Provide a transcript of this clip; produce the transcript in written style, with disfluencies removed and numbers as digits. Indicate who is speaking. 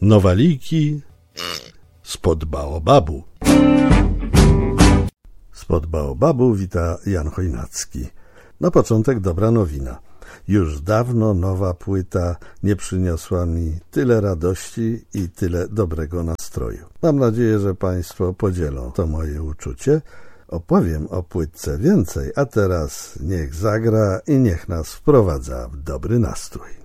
Speaker 1: Nowaliki spod Baobabu. Spod Baobabu wita Jan Chojnacki. Na początek dobra nowina. Już dawno nowa płyta nie przyniosła mi tyle radości i tyle dobrego nastroju. Mam nadzieję, że Państwo podzielą to moje uczucie. Opowiem o płytce więcej, a teraz niech zagra i niech nas wprowadza w dobry nastrój.